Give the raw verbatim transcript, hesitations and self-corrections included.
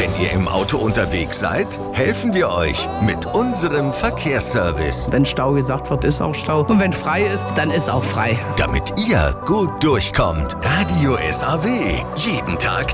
Wenn ihr im Auto unterwegs seid, helfen wir euch mit unserem Verkehrsservice. Wenn Stau gesagt wird, ist auch Stau. Und wenn frei ist, dann ist auch frei. Damit ihr gut durchkommt. Radio S A W. Jeden Tag